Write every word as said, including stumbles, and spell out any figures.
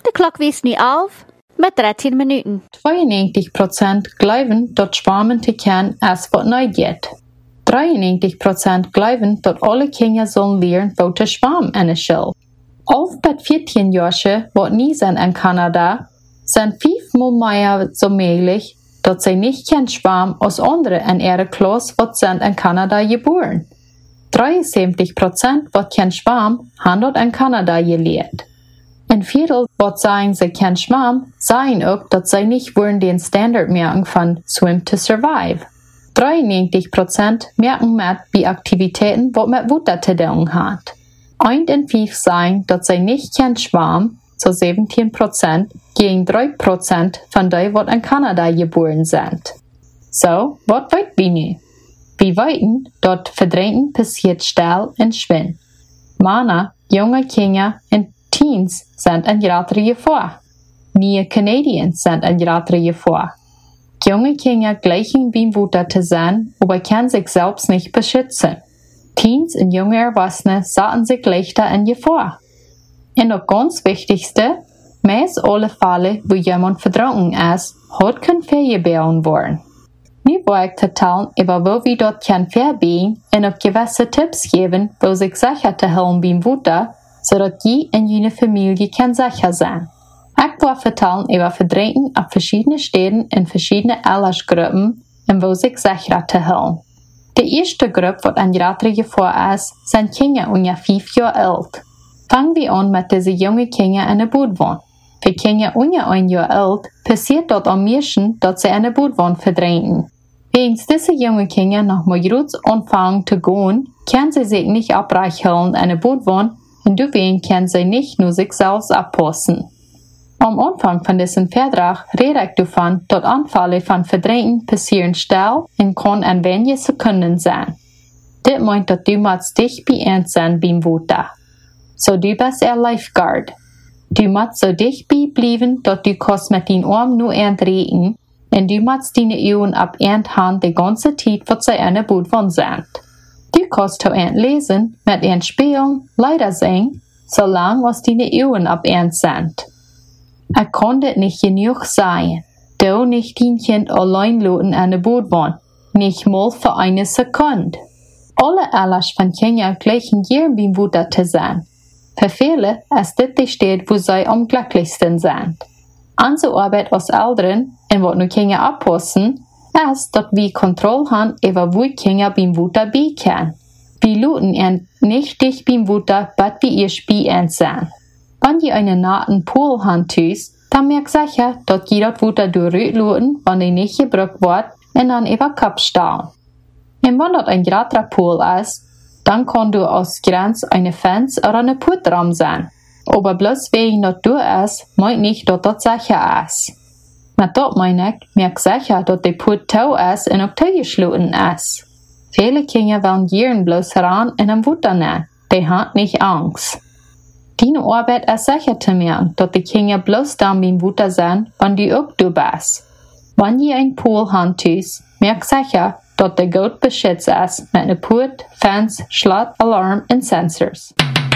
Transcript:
De klok weist nu auf met dreizehn Minuten. tweeënnegentig procent geloven dat Schwammen te kennen als wat nooit geht. drieënnegentig procent geloven dat alle kinderen zullen leren wat te schwammen en schil. Of bij veertien jaar wat niet zijn in Canada, zijn vijfmaal meer zo mogelijk dat zij niet kunnen schwammen als anderen in ihre klas wat zijn in Canada geboren. drieënzeventig procent wat kan schwammen, haben dort in Canada geleerd. Ein Viertel, wat sagen sie können schwammen, sagen auch, dass sie nicht wollen den Standard merken von Swim to Survive. drieënnegentig procent merken mit bei Aktivitäten, wat mit Wasser zu tun hat. Ein in fünf sagen, dass sie nicht können schwammen, so siebzehn procent gegen drei procent von denen, wat in Kanada geboren sind. So, wat weit wir nu? Wir weiten, dort Verdrängen passiert schnell und schwind. Männer, junge Kinder und Teens sind in grotere Gefahr. Neue Canadiens sind in grotere Gefahr. Junge Kinder gleichen beim Wasser zu sein, aber können sich selbst nicht beschützen. Teens und junge Erwachsene setzen sich leichter in Gefahr. Und das ganz Wichtigste, meist alle Fälle, wo jemand verdrungen ist, hat kein Ferienbären worden. Nu wil ik vertellen über wo wir dort können verbiegen und auch gewisse Tipps geben, wo sich sicher zu helfen beim Wasser, zodat je en jene Familie kan sicher sein. Ich will vertellen über Verdrängen auf verschiedene Städten in verschiedene Altersgruppen und wo sich sicher zu helfen. Die erste Gruppe, die ein großer Gefahr ist, sind Kinder unter fünf Jahre alt. Fangen wir an mit diesen jungen Kindern in der Bootwand. Für Kinder unter ein Jahr alt passiert dort am meisten, dass sie in der Bootwand verdrängen. Wegen diese jungen Kinder noch mal groß anfangen zu gehen, können sie sich nicht abreichen in der Bootwand und deswegen können sie nicht nur sich selbst abpassen. Am Anfang von diesem Vertrag rede ich davon, dass Anfälle von Verdrängen passieren schnell und kann in wenigen Sekunden sein. Das meint, dass du musst dich beirrt sein beim Wasser. So du bist ein Lifeguard. Du musst so dicht bleiben, dass du kannst mit den Armen nur erdrehen und du musst deine Augen abernten die ganze Zeit, was sie in der Bootwand sind. Du kannst auch lesen, mit ihnen spielen, Lieder singen, solange was deine Augen abernt sind. Ich kann das nicht genug sagen. Du nicht dein Kind allein lassen in der Bootwand, nicht mal für eine Sekunde. Alle Alters von Kindern gleichen gern beim Wasser zu sein. Für viele ist das die Stadt, wo sie am glücklichsten sind. Unsere Arbeit als Eltern, und was nur Kinder abpassen, ist, dass wir Kontrolle haben über wo Kinder beim Wasser bei können. Wir lassen ihn nicht dicht beim Wasser, bis wir ihr Spiel sind. Wenn ihr einen nahen Pool habt, dann merkt sicher, dass ihr das Wasser durchlassen, wenn ihr nicht gebraucht wird, und dann über Kopf stehen. Und wenn das ein großer Pool ist, dann kann du als Grenze eine Fenster oder eine Putraum sein. Aber bloß wegen das du ist, meint nicht, dass das sicher ist. Mit das meine ich, merk sicher, dass die Put tau ist und auch zugeschlossen ist. Viele Kinder wollen gern bloß heran in einem Wasser nehmen. Die haben nicht Angst. Deine Arbeit ist sicher zu merken, dass die Kinder bloß dann beim Wasser sind, wenn du auch du bist. Wenn ihr einen Pool habt, merk sicher, dass der gut beschützt ist mit einer Put, Fence, Schlot, Alarm und Sensors.